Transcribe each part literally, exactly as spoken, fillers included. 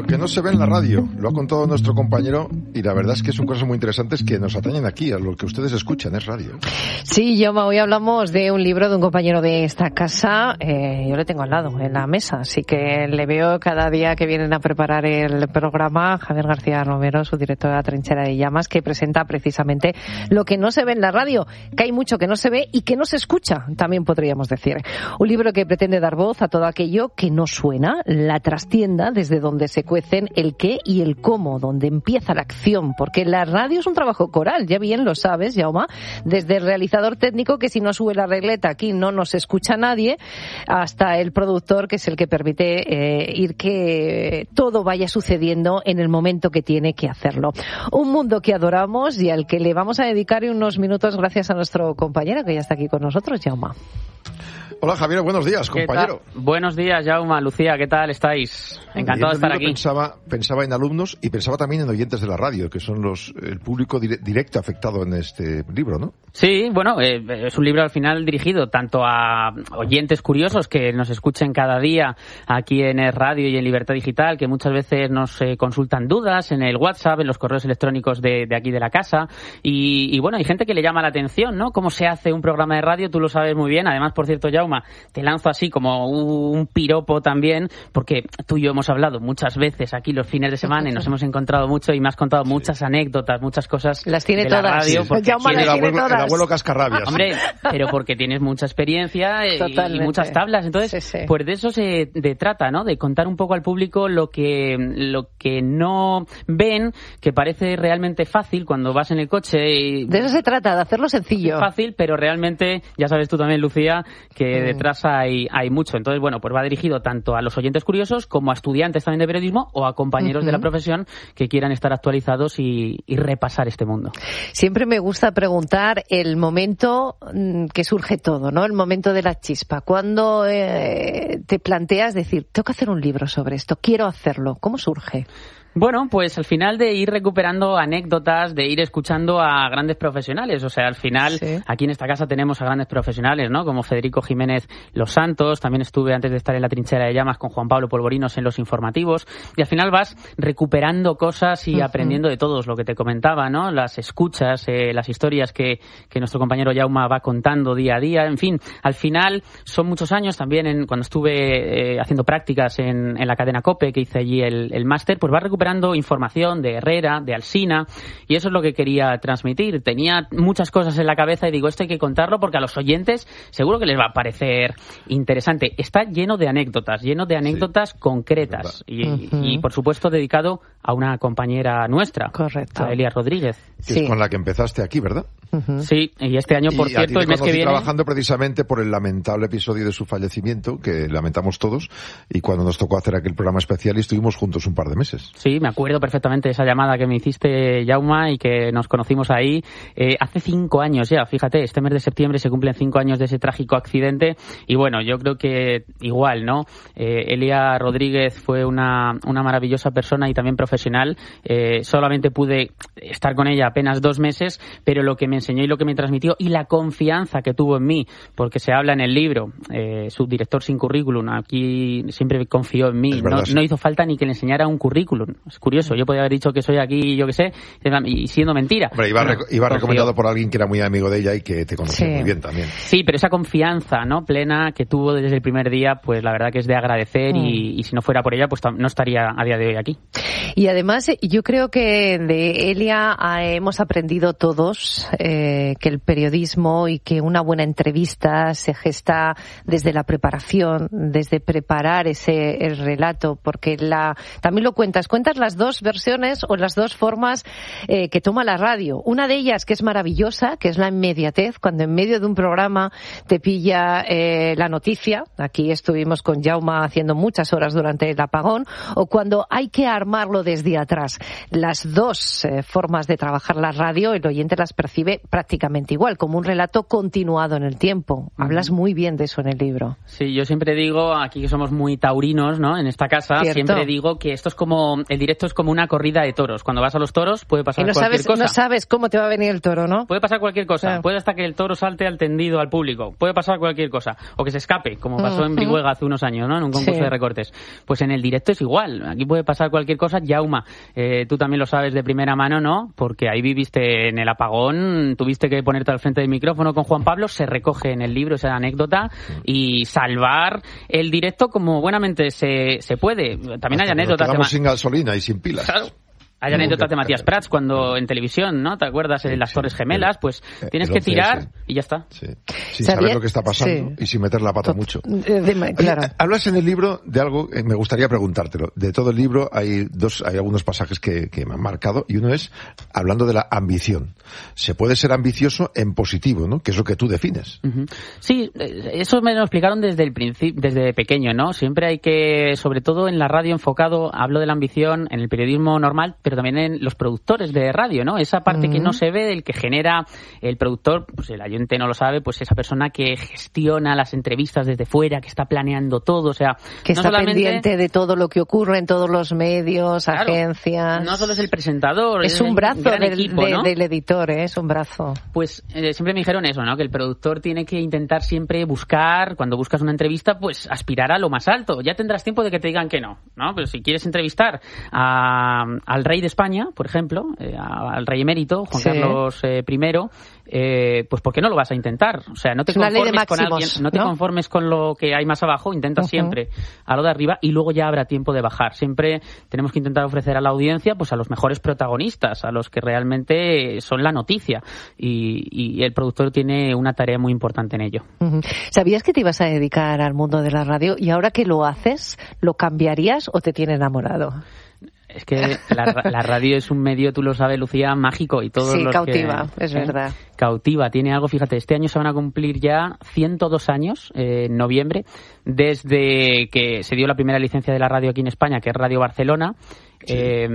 que no se ve en la radio. Lo ha contado nuestro compañero y la verdad es que son cosas muy interesantes que nos atañen aquí, a lo que ustedes escuchan, es radio. Sí, Jaume, hoy hablamos de un libro de un compañero de esta casa. Eh, yo le tengo al lado, en la mesa, así que le veo cada día que vienen a preparar el programa. Javier García Romero, su director de La Trinchera de Llamas, que presenta precisamente lo que no se ve en la radio, que hay mucho que no se ve y que no se escucha, también podríamos decir. Un libro que pretende dar voz a todo aquello que no suena, la trastienda desde donde se cuecen el qué y el cómo, donde empieza la acción, porque la radio es un trabajo coral, ya bien lo sabes, Jaume, desde el realizador técnico, que si no sube la regleta aquí no nos escucha nadie, hasta el productor, que es el que permite eh, ir que todo vaya sucediendo en el momento que tiene que hacerlo. Un mundo que adoramos y al que le vamos a dedicar unos minutos gracias a nuestro compañero que ya está aquí con nosotros, Jaume. Hola Javier, buenos días, compañero. Buenos días, Jaume, Lucía, ¿qué tal estáis? Encantado de estar aquí. Pensaba, pensaba en alumnos y pensaba también en oyentes de la radio, que son los el público dire- directo afectado en este libro, ¿no? Sí, bueno, eh, es un libro al final dirigido tanto a oyentes curiosos que nos escuchen cada día aquí en el radio y en Libertad Digital, que muchas veces nos eh, consultan dudas en el WhatsApp, en los correos electrónicos de, de aquí de la casa. Y, y bueno, hay gente que le llama la atención, ¿no? Cómo se hace un programa de radio, tú lo sabes muy bien. Además, por cierto, Jaume, te lanzo así como un piropo también, porque tú y yo hemos hablado muchas veces aquí los fines de semana y nos hemos encontrado mucho y me has contado muchas anécdotas, muchas cosas las tiene de todas. la radio. Sí. Jaume las el, tiene abuelo, todas. el abuelo cascarrabias. Hombre, pero porque tienes mucha experiencia y, y muchas tablas, entonces sí, sí. pues de eso se de trata, ¿no? De contar un poco al público lo que lo que no ven, que parece realmente fácil cuando vas en el coche. Y de eso se trata, de hacerlo sencillo. Es fácil, pero realmente, ya sabes tú también, Lucía, que mm. detrás hay, hay mucho. Entonces, bueno, pues va dirigido tanto a los oyentes curiosos como a estudiantes también de periodismo o a compañeros uh-huh. de la profesión que quieran estar actualizados y, y repasar este mundo. Siempre me gusta preguntar el momento que surge todo, ¿no? El momento de la chispa. Cuando eh, te planteas decir, tengo que hacer un libro sobre esto, quiero hacerlo. ¿Cómo surge? Bueno, pues al final de ir recuperando anécdotas, de ir escuchando a grandes profesionales. O sea, al final, sí. aquí en esta casa tenemos a grandes profesionales, ¿no? Como Federico Jiménez Los Santos. También estuve antes de estar en La Trinchera de Llamas con Juan Pablo Polvorinos en los informativos. Y al final vas recuperando cosas y uh-huh. aprendiendo de todos, lo que te comentaba, ¿no? Las escuchas, eh, las historias que, que nuestro compañero Jaume va contando día a día. En fin, al final son muchos años también en, cuando estuve eh, haciendo prácticas en, en la cadena COPE, que hice allí el, el máster, pues vas recuperando información de Herrera, de Alsina, y eso es lo que quería transmitir. Tenía muchas cosas en la cabeza y digo, esto hay que contarlo porque a los oyentes seguro que les va a parecer interesante. Está lleno de anécdotas, lleno de anécdotas sí, concretas y, uh-huh. y, por supuesto, dedicado a una compañera nuestra, correcto, a Elia Rodríguez. Que sí. es con la que empezaste aquí, ¿verdad? Uh-huh. Sí, y este año, por y cierto, el mes que viene... trabajando precisamente por el lamentable episodio de su fallecimiento, que lamentamos todos, y cuando nos tocó hacer aquel programa especial y estuvimos juntos un par de meses. Sí, me acuerdo perfectamente de esa llamada que me hiciste, Jaume, y que nos conocimos ahí eh, hace cinco años ya. Fíjate, este mes de septiembre se cumplen cinco años de ese trágico accidente y bueno, yo creo que igual, ¿no? Eh, Elia Rodríguez fue una, una maravillosa persona y también profesional. Eh, solamente pude estar con ella apenas dos meses, pero lo que me enseñó y lo que me transmitió y la confianza que tuvo en mí, porque se habla en el libro, eh, subdirector sin currículum, aquí siempre confió en mí, no, no hizo falta ni que le enseñara un currículum. Es curioso, yo podía haber dicho que soy aquí, yo qué sé, y siendo mentira. Hombre, iba, bueno, rec- iba recomendado por alguien que era muy amigo de ella y que te conocía sí. muy bien también. Sí, pero esa confianza, ¿no?, plena que tuvo desde el primer día, pues la verdad que es de agradecer mm. y, y si no fuera por ella, pues no estaría a día de hoy aquí. Y además, yo creo que de Elia hemos aprendido todos eh, que el periodismo y que una buena entrevista se gesta desde la preparación, desde preparar ese el relato, porque la también lo cuentas, cuentas las dos versiones o las dos formas eh, que toma la radio. Una de ellas que es maravillosa, que es la inmediatez, cuando en medio de un programa te pilla eh, la noticia, aquí estuvimos con Jaume haciendo muchas horas durante el apagón, o cuando hay que armarlo desde atrás. Las dos eh, formas de trabajar la radio, el oyente las percibe prácticamente igual, como un relato continuado en el tiempo. Hablas muy bien de eso en el libro. Sí, yo siempre digo, aquí que somos muy taurinos, ¿no? En esta casa, ¿cierto? Siempre digo que esto es como, el directo es como una corrida de toros. Cuando vas a los toros puede pasar y no cualquier sabes, cosa. No sabes cómo te va a venir el toro, ¿no? Puede pasar cualquier cosa. Claro. Puede hasta que el toro salte al tendido al público. Puede pasar cualquier cosa. O que se escape, como pasó uh-huh. en Brihuega hace unos años, ¿no? En un concurso sí. de recortes. Pues en el directo es igual. Aquí puede pasar cualquier cosa. Yauma, eh, tú también lo sabes de primera mano, ¿no? Porque ahí viviste en el apagón, tuviste que ponerte al frente del micrófono con Juan Pablo, se recoge en el libro esa anécdota y salvar el directo como buenamente se, se puede. También hay anécdotas. Quedamos sin gasolina y sin pilas. Claro. Hay anécdotas de Matías Prats cuando en televisión, ¿no? ¿Te acuerdas? En las Torres Gemelas, pues tienes que tirar y ya está. Sí. Sin saber lo que está pasando sí. y sin meter la pata Tot- mucho. De, de, claro. Oye, hablas en el libro de algo, eh, me gustaría preguntártelo. De todo el libro hay dos, hay algunos pasajes que, que me han marcado y uno es hablando de la ambición. Se puede ser ambicioso en positivo, ¿no? Que es lo que tú defines. Uh-huh. Sí, eso me lo explicaron desde el principio, desde pequeño, ¿no? Siempre hay que, sobre todo en la radio enfocado, hablo de la ambición en el periodismo normal, pero también en los productores de radio, ¿no? Esa parte uh-huh. que no se ve, del que genera el productor, pues el oyente no lo sabe, pues esa persona que gestiona las entrevistas desde fuera, que está planeando todo, o sea... Que no está solamente... pendiente de todo lo que ocurre en todos los medios, claro, agencias... No solo es el presentador, es, es un brazo gran del, equipo, de, ¿no? del editor, ¿eh? Es un brazo. Pues eh, siempre me dijeron eso, ¿no? Que el productor tiene que intentar siempre buscar, cuando buscas una entrevista, pues aspirar a lo más alto. Ya tendrás tiempo de que te digan que no, ¿no? Pero si quieres entrevistar a, al rey de España, por ejemplo, eh, al rey emérito, Juan sí. Carlos eh, primero, eh, pues ¿por qué no lo vas a intentar? O sea, no te conformes con alguien, no te ¿no? conformes con lo que hay más abajo, intenta uh-huh. siempre a lo de arriba y luego ya habrá tiempo de bajar. Siempre tenemos que intentar ofrecer a la audiencia pues a los mejores protagonistas, a los que realmente son la noticia y, y el productor tiene una tarea muy importante en ello. Uh-huh. ¿Sabías que te ibas a dedicar al mundo de la radio y ahora que lo haces, lo cambiarías o te tiene enamorado? Es que la, la radio es un medio, tú lo sabes, Lucía, mágico y todos sí, los cautiva, que, es ¿eh? verdad. Cautiva, tiene algo, fíjate, este año se van a cumplir ya ciento dos años, eh, en noviembre, desde que se dio la primera licencia de la radio aquí en España, que es Radio Barcelona. Sí. Eh,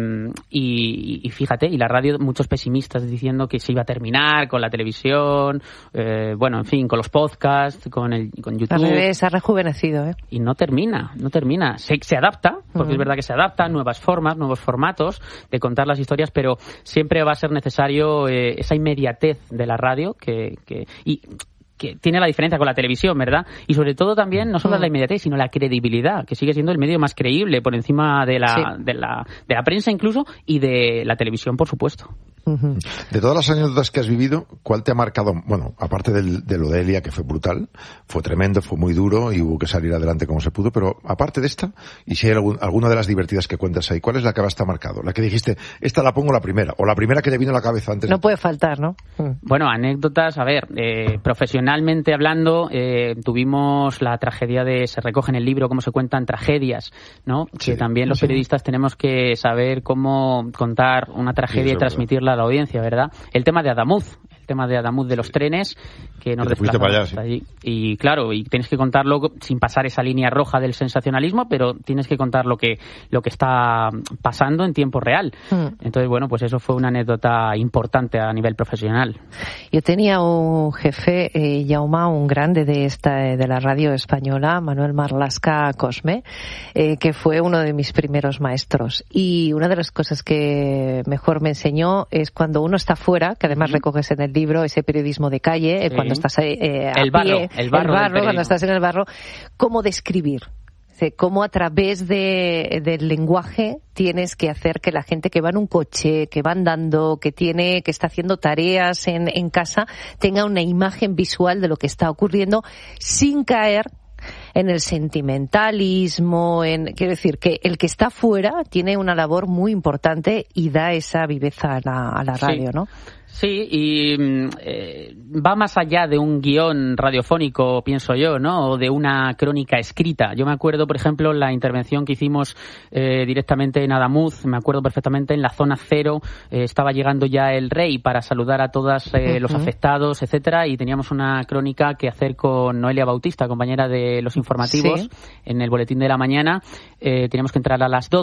y, y fíjate, y la radio, muchos pesimistas diciendo que se iba a terminar con la televisión, eh, bueno, en fin, con los podcasts, con el con YouTube. Al revés, se ha rejuvenecido, ¿eh? Y no termina, no termina. Se, se adapta, porque uh-huh. es verdad que se adapta, nuevas formas, nuevos formatos de contar las historias, pero siempre va a ser necesario eh, esa inmediatez de la radio que, que y que tiene la diferencia con la televisión, ¿verdad? Y sobre todo también, no solo la inmediatez, sino la credibilidad, que sigue siendo el medio más creíble por encima de la, sí. de la, de la prensa incluso y de la televisión, por supuesto. Uh-huh. De todas las anécdotas que has vivido, ¿cuál te ha marcado? Bueno, aparte del, de lo de Elia, que fue brutal, fue tremendo, fue muy duro y hubo que salir adelante como se pudo, pero aparte de esta, y si hay algún, alguna de las divertidas que cuentas ahí, ¿cuál es la que más te ha marcado? La que dijiste, esta la pongo la primera, o la primera que te vino a la cabeza antes. No de... puede faltar, ¿no? Bueno, anécdotas, a ver, eh, profesionalmente hablando, eh, tuvimos la tragedia de, se recoge en el libro cómo se cuentan tragedias, ¿no? Sí, que también los sí. periodistas tenemos que saber cómo contar una tragedia sí, y transmitirla a la audiencia, ¿verdad? El tema de Adamuz, el tema de Adamuz de los sí. trenes, que nos desplazamos allá, hasta sí. allí. Y claro, y tienes que contarlo sin pasar esa línea roja del sensacionalismo, pero tienes que contar lo que lo que está pasando en tiempo real. Mm. Entonces, bueno, pues eso fue una anécdota importante a nivel profesional. Yo tenía un jefe, eh, Jaume, un grande de esta de la radio española, Manuel Marlaska Cosme, eh, que fue uno de mis primeros maestros. Y una de las cosas que mejor me enseñó es cuando uno está fuera, que además mm. recoges en el libro ese periodismo de calle, sí. cuando estás eh, a el barro, pie, el barro, el barro cuando estás en el barro, cómo describir. Cómo a través de, del lenguaje tienes que hacer que la gente que va en un coche, que va andando, que tiene, que está haciendo tareas en, en casa, tenga una imagen visual de lo que está ocurriendo sin caer en el sentimentalismo, en, quiero decir que el que está fuera tiene una labor muy importante y da esa viveza a la, a la radio, sí. ¿no? Sí, y eh, va más allá de un guión radiofónico, pienso yo, ¿no? O de una crónica escrita. Yo me acuerdo, por ejemplo, la intervención que hicimos eh, directamente en Adamuz, me acuerdo perfectamente, en la zona cero, eh, estaba llegando ya el rey para saludar a todos eh, uh-huh. los afectados, etcétera, y teníamos una crónica que hacer con Noelia Bautista, compañera de los informativos, sí. en el boletín de la mañana. Eh, teníamos que entrar a las doce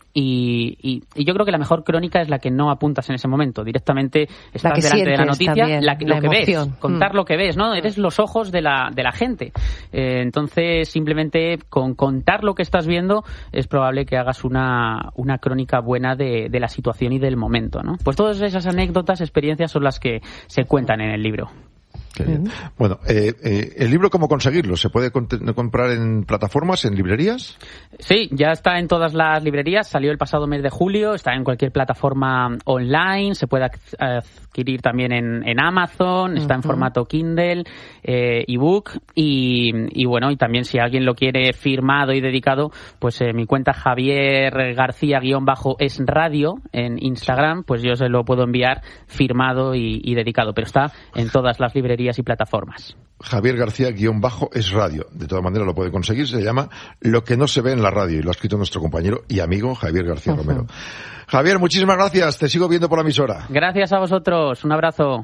Y, y, y yo creo que la mejor crónica es la que no apuntas en ese momento. Directamente estás delante de la noticia, también, la, lo la que emoción. ves, contar mm. lo que ves, ¿no? Eres los ojos de la, de la gente. Eh, entonces, simplemente con contar lo que estás viendo es probable que hagas una, una crónica buena de, de la situación y del momento, ¿no? Pues todas esas anécdotas, experiencias son las que se cuentan en el libro. Qué bien. Uh-huh. Bueno, eh, eh, ¿el libro cómo conseguirlo? ¿Se puede cont- comprar en plataformas, en librerías? Sí, ya está en todas las librerías, salió el pasado mes de julio, está en cualquier plataforma online, se puede adquirir también en, en Amazon, está uh-huh. en formato Kindle, eh, ebook y, y bueno, y también si alguien lo quiere firmado y dedicado, pues eh, mi cuenta Javier García guión bajo es radio en Instagram, pues yo se lo puedo enviar firmado y, y dedicado, pero está en todas las librerías y plataformas. Javier García guión bajo es radio. De todas maneras lo puede conseguir. Se llama Lo que no se ve en la radio y lo ha escrito nuestro compañero y amigo Javier García uh-huh. Romero. Javier, muchísimas gracias. Te sigo viendo por la emisora. Gracias a vosotros. Un abrazo.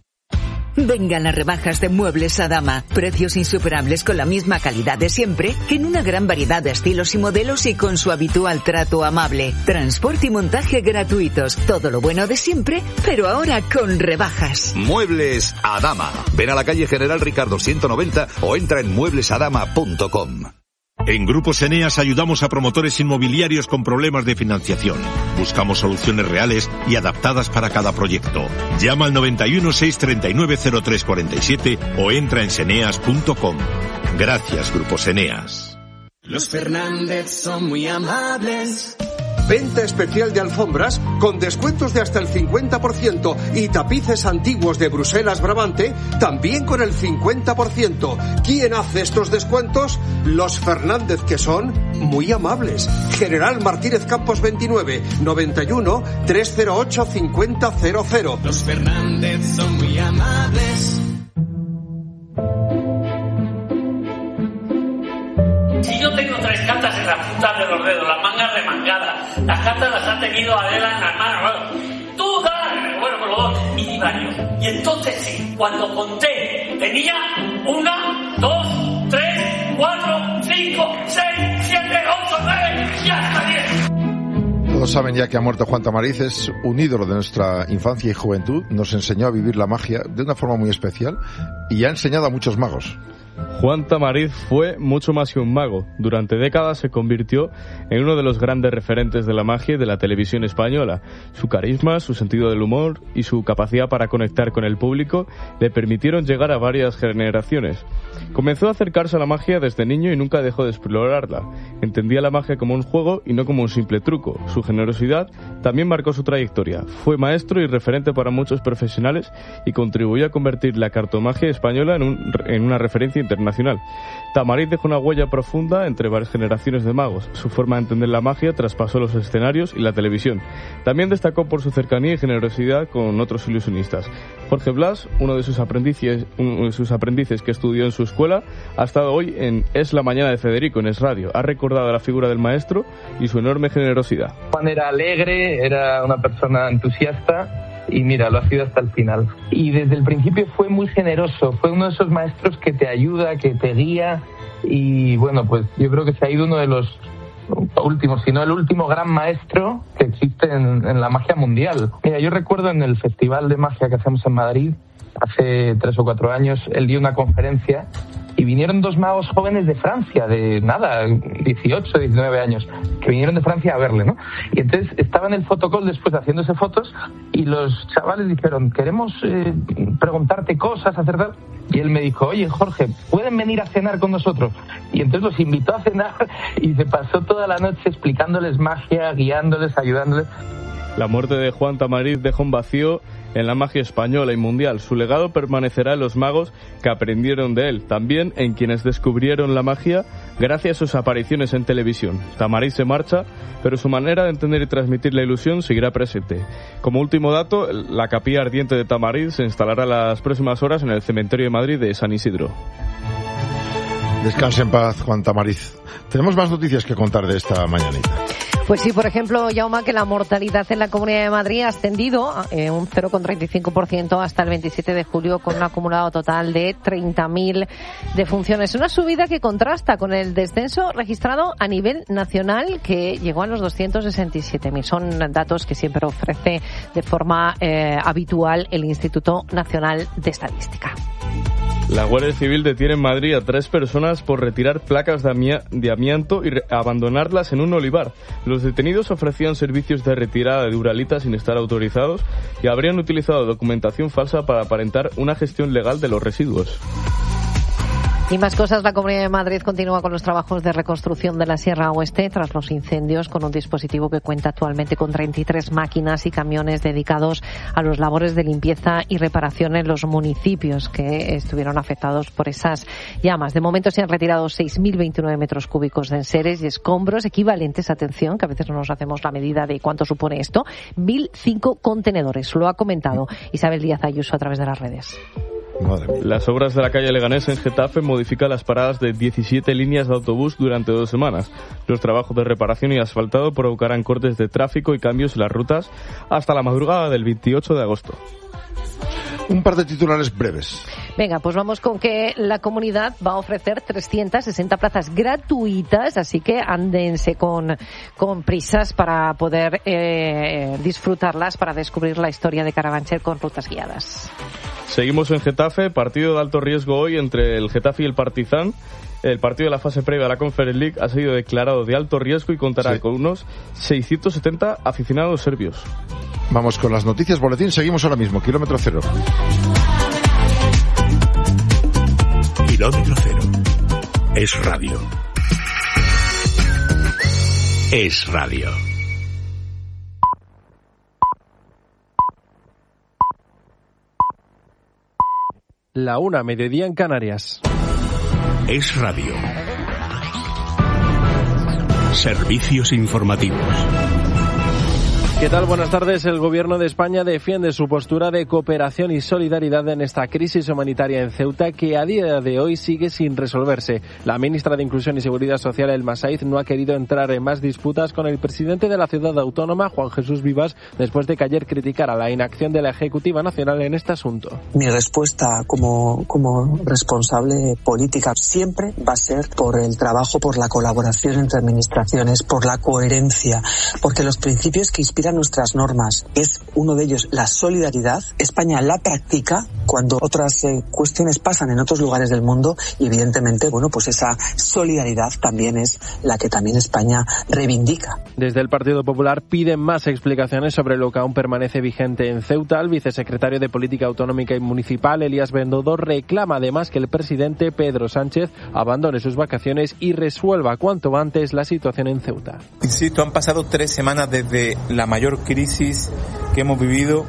Vengan las rebajas de Muebles Adama. Precios insuperables con la misma calidad de siempre, que en una gran variedad de estilos y modelos y con su habitual trato amable. Transporte y montaje gratuitos. Todo lo bueno de siempre, pero ahora con rebajas. Muebles Adama. Ven a la calle General Ricardo ciento noventa o entra en muebles adama punto com. En Grupos Eneas ayudamos a promotores inmobiliarios con problemas de financiación. Buscamos soluciones reales y adaptadas para cada proyecto. Llama al noventa y uno, seiscientos treinta y nueve, cero tres cuarenta y siete o entra en seneas punto com. Gracias, Grupos Eneas. Los Fernández son muy amables. Venta especial de alfombras con descuentos de hasta el cincuenta por ciento y tapices antiguos de Bruselas Brabante también con el cincuenta por ciento. ¿Quién hace estos descuentos? Los Fernández, que son muy amables. General Martínez Campos veintinueve, noventa y uno, trescientos ocho, cincuenta cero cero. Los Fernández son muy amables. Si yo tengo tres cartas en las puntas de los dedos, las mangas remangadas, las cartas las ha tenido Adela en las manos, bueno, tú dale, bueno, con los dos, y varios. Y entonces sí, cuando conté, tenía una, dos, tres, cuatro, cinco, seis, siete, ocho, nueve y hasta diez. Todos saben ya que ha muerto Juan Tamariz, es un ídolo de nuestra infancia y juventud, nos enseñó a vivir la magia de una forma muy especial y ha enseñado a muchos magos. Juan Tamariz fue mucho más que un mago. Durante décadas se convirtió en uno de los grandes referentes de la magia y de la televisión española. Su carisma, su sentido del humor y su capacidad para conectar con el público le permitieron llegar a varias generaciones. Comenzó a acercarse a la magia desde niño y nunca dejó de explorarla. Entendía la magia como un juego y no como un simple truco. Su generosidad también marcó su trayectoria. Fue maestro y referente para muchos profesionales y contribuyó a convertir la cartomagia española en, un, en una referencia internacional. Tamariz dejó una huella profunda entre varias generaciones de magos. Su forma de entender la magia traspasó los escenarios y la televisión. También destacó por su cercanía y generosidad con otros ilusionistas. Jorge Blas, uno de sus aprendices, uno de sus aprendices que estudió en su escuela, ha estado hoy en Es la Mañana de Federico, en Es Radio. Ha recordado la figura del maestro y su enorme generosidad. Juan era alegre, era una persona entusiasta. Y mira, lo ha sido hasta el final. Y desde el principio fue muy generoso, fue uno de esos maestros que te ayuda, que te guía. Y bueno, pues yo creo que se ha ido uno de los últimos, si no el último gran maestro que existe en, en la magia mundial. Mira, yo recuerdo en el Festival de Magia que hacemos en Madrid, hace tres o cuatro años, él dio una conferencia y vinieron dos magos jóvenes de Francia, de nada, dieciocho, diecinueve años, que vinieron de Francia a verle, ¿no? Y entonces estaba en el fotocall después haciéndose fotos y los chavales dijeron, queremos eh, preguntarte cosas, hacer tal. Y él me dijo, oye, Jorge, ¿pueden venir a cenar con nosotros? Y entonces los invitó a cenar y se pasó toda la noche explicándoles magia, guiándoles, ayudándoles. La muerte de Juan Tamariz dejó un vacío en la magia española y mundial. Su legado permanecerá en los magos que aprendieron de él, también en quienes descubrieron la magia gracias a sus apariciones en televisión. Tamariz se marcha, pero su manera de entender y transmitir la ilusión seguirá presente. Como último dato, la capilla ardiente de Tamariz se instalará las próximas horas en el cementerio de Madrid de San Isidro. Descanse en paz, Juan Tamariz. Tenemos más noticias que contar de esta mañanita. Pues sí, por ejemplo, Jaume, que la mortalidad en la Comunidad de Madrid ha ascendido eh, un cero coma treinta y cinco por ciento hasta el veintisiete de julio, con un acumulado total de treinta mil defunciones. Una subida que contrasta con el descenso registrado a nivel nacional, que llegó a los doscientos sesenta y siete mil. Son datos que siempre ofrece de forma eh, habitual el Instituto Nacional de Estadística. La Guardia Civil detiene en Madrid a tres personas por retirar placas de, amia- de amianto y re- abandonarlas en un olivar. Los detenidos ofrecían servicios de retirada de Uralita sin estar autorizados y habrían utilizado documentación falsa para aparentar una gestión legal de los residuos. Y más cosas, la Comunidad de Madrid continúa con los trabajos de reconstrucción de la Sierra Oeste tras los incendios, con un dispositivo que cuenta actualmente con treinta y tres máquinas y camiones dedicados a los labores de limpieza y reparación en los municipios que estuvieron afectados por esas llamas. De momento se han retirado seis mil veintinueve metros cúbicos de enseres y escombros equivalentes, atención, que a veces no nos hacemos la medida de cuánto supone esto, mil cinco contenedores. Lo ha comentado Isabel Díaz Ayuso a través de las redes. Las obras de la calle Leganés en Getafe modifican las paradas de diecisiete líneas de autobús durante dos semanas. Los trabajos de reparación y asfaltado provocarán cortes de tráfico y cambios en las rutas hasta la madrugada del veintiocho de agosto. Un par de titulares breves. Venga, pues vamos con que la comunidad va a ofrecer trescientas sesenta plazas gratuitas, así que ándense con, con prisas para poder eh, disfrutarlas, para descubrir la historia de Carabanchel con rutas guiadas. Seguimos en Getafe, partido de alto riesgo hoy entre el Getafe y el Partizan. El partido de la fase previa a la Conference League ha sido declarado de alto riesgo y contará sí. con unos seiscientos setenta aficionados serbios. Vamos con las noticias, boletín, seguimos ahora mismo, kilómetro cero. Kilómetro cero. Es radio. Es radio. La una, mediodía en Canarias. Es radio. Servicios informativos. ¿Qué tal? Buenas tardes. El Gobierno de España defiende su postura de cooperación y solidaridad en esta crisis humanitaria en Ceuta, que a día de hoy sigue sin resolverse. La ministra de Inclusión y Seguridad Social, Elma Saiz, no ha querido entrar en más disputas con el presidente de la ciudad autónoma, Juan Jesús Vivas, después de que ayer criticara la inacción de la Ejecutiva Nacional en este asunto. Mi respuesta como, como responsable política siempre va a ser por el trabajo, por la colaboración entre administraciones, por la coherencia, porque los principios que inspiran nuestras normas es uno de ellos, la solidaridad. España la practica cuando otras eh, cuestiones pasan en otros lugares del mundo y evidentemente, bueno, pues esa solidaridad también es la que también España reivindica. Desde el Partido Popular piden más explicaciones sobre lo que aún permanece vigente en Ceuta. El vicesecretario de Política Autonómica y Municipal, Elías Bendodo, reclama además que el presidente Pedro Sánchez abandone sus vacaciones y resuelva cuanto antes la situación en Ceuta. Insisto, han pasado tres semanas desde la mayor crisis que hemos vivido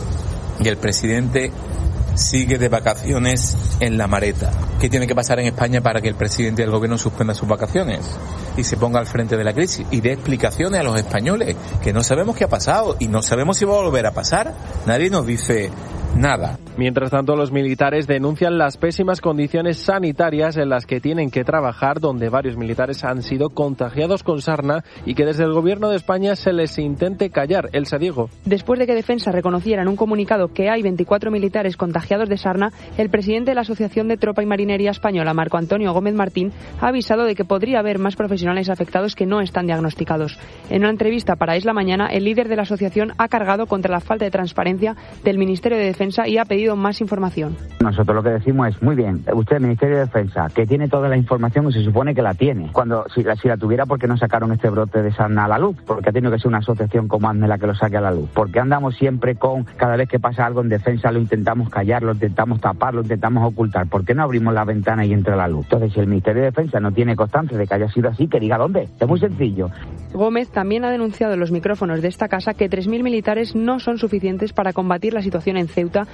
y el presidente sigue de vacaciones en la Mareta. ¿Qué tiene que pasar en España para que el presidente del gobierno suspenda sus vacaciones y se ponga al frente de la crisis y dé explicaciones a los españoles, que no sabemos qué ha pasado y no sabemos si va a volver a pasar? Nadie nos dice nada. Mientras tanto, los militares denuncian las pésimas condiciones sanitarias en las que tienen que trabajar, donde varios militares han sido contagiados con sarna y que desde el Gobierno de España se les intente callar. Elsa Diego. Después de que Defensa reconociera en un comunicado que hay veinticuatro militares contagiados de sarna, el presidente de la Asociación de Tropa y Marinería Española, Marco Antonio Gómez Martín, ha avisado de que podría haber más profesionales afectados que no están diagnosticados. En una entrevista para Es la Mañana, el líder de la asociación ha cargado contra la falta de transparencia del Ministerio de Defensa y ha pedido más información. Nosotros lo que decimos es, muy bien, usted, Ministerio de Defensa, que tiene toda la información y se supone que la tiene. Cuando, si la, si la tuviera, ¿por qué no sacaron este brote de sarna a la luz? Porque ha tenido que ser una asociación como ASNE la que lo saque a la luz. Porque andamos siempre con, cada vez que pasa algo en defensa, lo intentamos callar, lo intentamos tapar, lo intentamos ocultar. ¿Por qué no abrimos la ventana y entra la luz? Entonces, si el Ministerio de Defensa no tiene constancia de que haya sido así, que diga dónde. Es muy sencillo. Gómez también ha denunciado en los micrófonos de esta casa que tres mil militares no son suficientes para combatir la situación en Ceuta y ha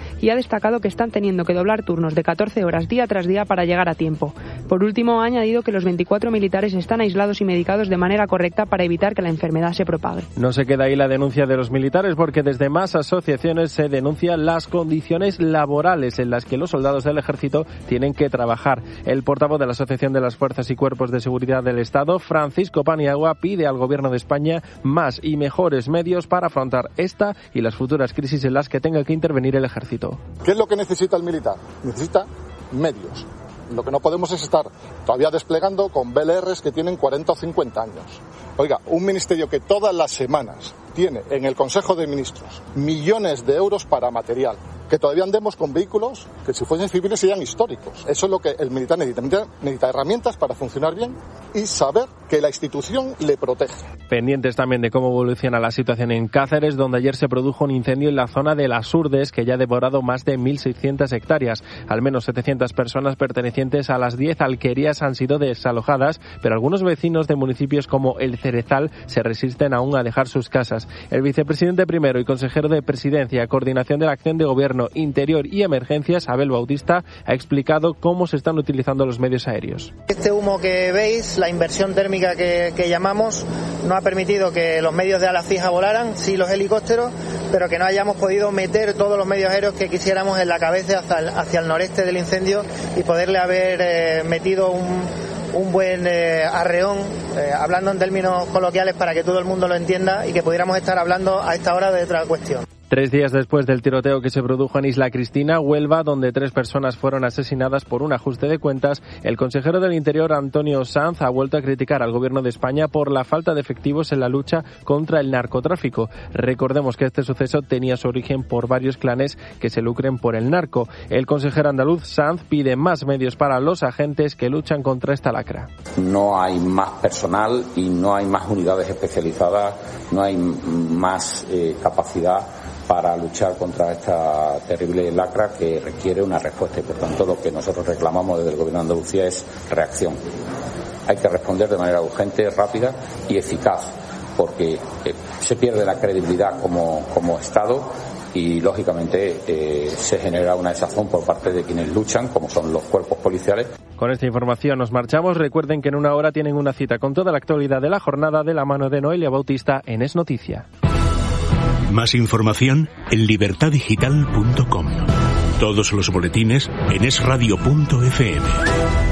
destacado que están teniendo que doblar turnos de catorce horas día tras día para llegar a tiempo. Por último, ha añadido que los veinticuatro militares están aislados y medicados de manera correcta para evitar que la enfermedad se propague. No se queda ahí la denuncia de los militares, porque desde más asociaciones se denuncian las condiciones laborales en las que los soldados del ejército tienen que trabajar. El portavoz de la Asociación de las Fuerzas y Cuerpos de Seguridad del Estado, Francisco Paniagua, pide al Gobierno de España más y mejores medios para afrontar esta y las futuras crisis en las que tenga que intervenir el ejército. ¿Qué es lo que necesita el militar? Necesita medios. Lo que no podemos es estar todavía desplegando con B L Rs que tienen cuarenta o cincuenta años. Oiga, un ministerio que todas las semanas tiene en el Consejo de Ministros millones de euros para material, que todavía andemos con vehículos que si fuesen civiles serían históricos. Eso es lo que el militar necesita. Necesita herramientas para funcionar bien y saber que la institución le protege. Pendientes también de cómo evoluciona la situación en Cáceres, donde ayer se produjo un incendio en la zona de Las Urdes que ya ha devorado más de mil seiscientas hectáreas. Al menos setecientas personas pertenecientes a las diez alquerías han sido desalojadas, pero algunos vecinos de municipios como El Cerezal se resisten aún a dejar sus casas. El vicepresidente primero y consejero de Presidencia, Coordinación de la Acción de Gobierno, Interior y Emergencias, Abel Bautista, ha explicado cómo se están utilizando los medios aéreos. Este humo que veis, la inversión térmica que, que llamamos, no ha permitido que los medios de ala fija volaran, sí los helicópteros, pero que no hayamos podido meter todos los medios aéreos que quisiéramos en la cabeza hacia el, hacia el noreste del incendio y poderle haber eh, metido un, un buen eh, arreón, eh, hablando en términos coloquiales para que todo el mundo lo entienda y que pudiéramos estar hablando a esta hora de otra cuestión. Tres días después del tiroteo que se produjo en Isla Cristina, Huelva, donde tres personas fueron asesinadas por un ajuste de cuentas, el consejero del Interior, Antonio Sanz, ha vuelto a criticar al Gobierno de España por la falta de efectivos en la lucha contra el narcotráfico. Recordemos que este suceso tenía su origen por varios clanes que se lucren por el narco. El consejero andaluz, Sanz, pide más medios para los agentes que luchan contra esta lacra. No hay más personal y no hay más unidades especializadas, no hay más eh, capacidad para luchar contra esta terrible lacra que requiere una respuesta y por tanto lo que nosotros reclamamos desde el Gobierno de Andalucía es reacción. Hay que responder de manera urgente, rápida y eficaz porque eh, se pierde la credibilidad como, como Estado y lógicamente eh, se genera una desazón por parte de quienes luchan, como son los cuerpos policiales. Con esta información nos marchamos. Recuerden que en una hora tienen una cita con toda la actualidad de la jornada de la mano de Noelia Bautista en Es Noticia. Más información en libertad digital punto com. Todos los boletines en es radio punto efe eme.